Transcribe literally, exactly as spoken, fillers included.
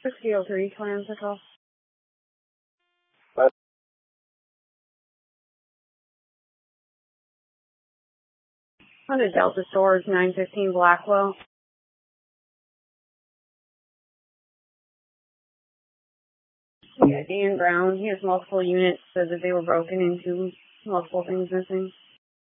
sixty oh three, Clan Pickup. What? Under Delta Storage, nine fifteen Blackwell. Yeah, Dan Brown. He has multiple units, says that they were broken into, multiple things missing.